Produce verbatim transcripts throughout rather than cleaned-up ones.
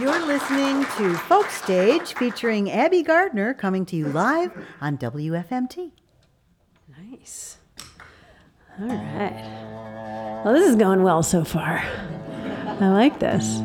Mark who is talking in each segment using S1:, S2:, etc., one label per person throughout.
S1: You're listening to Folk Stage featuring Abby Gardner coming to you live on W F M T.
S2: Nice. All right. Well, this is going well so far. I like this.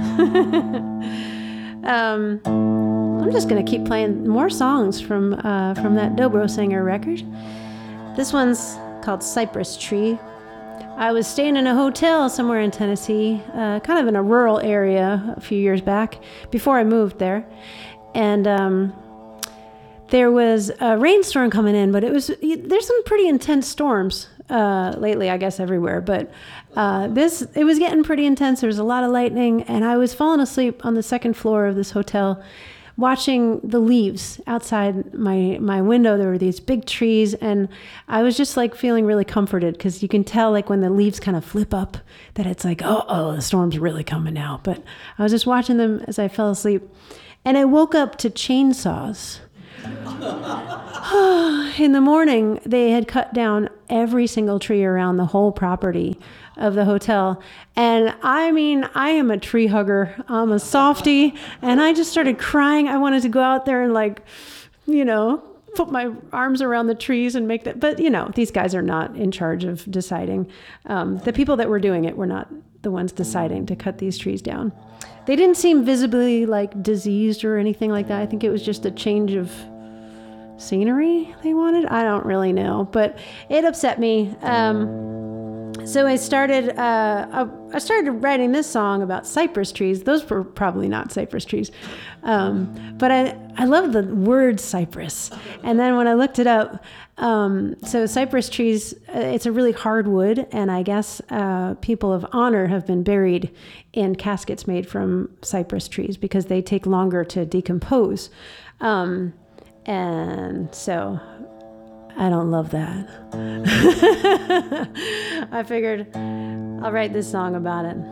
S2: um, I'm just going to keep playing more songs from uh, from that Dobro Singer record. This one's called Cypress Tree. I was staying in a hotel somewhere in Tennessee, uh, kind of in a rural area a few years back, before I moved there. And um, there was a rainstorm coming in, but it was there's some pretty intense storms uh, lately, I guess, everywhere. But uh, this, it was getting pretty intense. There was a lot of lightning, and I was falling asleep on the second floor of this hotel, watching the leaves outside my, my window. There were these big trees, and I was just like feeling really comforted, because you can tell like when the leaves kind of flip up that it's like, oh, oh, the storm's really coming now. But I was just watching them as I fell asleep, and I woke up to chainsaws. In the morning, they had cut down every single tree around the whole property of the hotel. And I mean, I am a tree hugger. I'm a softie. And I just started crying. I wanted to go out there and like, you know, put my arms around the trees and make that. But, you know, these guys are not in charge of deciding. Um, the people that were doing it were not the ones deciding to cut these trees down. They didn't seem visibly like diseased or anything like that. I think it was just a change of scenery they wanted. I don't really know, but it upset me. Um, so I started, uh, I started writing this song about cypress trees. Those were probably not cypress trees. Um, but I, I love the word cypress. And then when I looked it up, um, so cypress trees, it's a really hard wood. And I guess, uh, people of honor have been buried in caskets made from cypress trees because they take longer to decompose. Um, And so I don't love that. I figured I'll write this song about it.